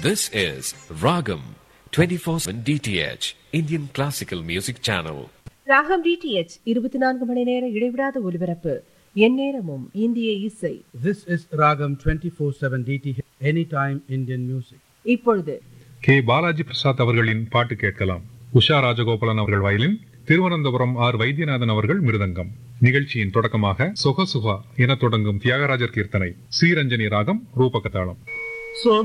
This is Ragam 24/7 DTH Indian Classical Music Channel. ராகம் DTH 24 மணி நேர இடைவிடாத ஒலிபரப்பு. எந்நேரமும் இந்திய இசை. This is Ragam 24/7 DTH Anytime Indian Music. இப்பொழுது கே. பாலாஜி பிரசாத் அவர்களின் பாட்டு கேட்கலாம். உஷா ராஜகோபாலன் அவர்கள் வயலின், திருவனந்தபுரம் ஆர். வைத்தியநாதன் அவர்கள் மிருதங்கம். நிகழ்ச்சியின் தொடக்கமாக சொக சுகா என தொடங்கும் தியாகராஜர் கீர்த்தனை, ஸ்ரீரஞ்சனி ராகம், ரூபகதாளம்.